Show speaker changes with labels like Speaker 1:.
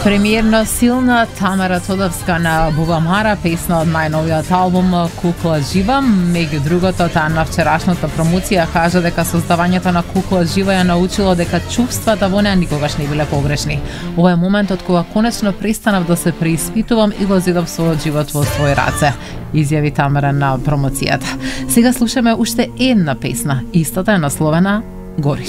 Speaker 1: Премиерно силна Тамара Тодовска на Бубамара, песна од најновиот албум Кукла жива. Меѓу другото, таа на вчерашната промоција кажа дека создавањето на Кукла жива ја научило дека чувствата во неа никогаш не биле погрешни. Ова е моментот кога конечно престанав да се преиспитувам и го зедов својот живот во свој раце, изјави Тамара на промоцијата. Сега слушаме уште една песна, истата е насловена Гориш.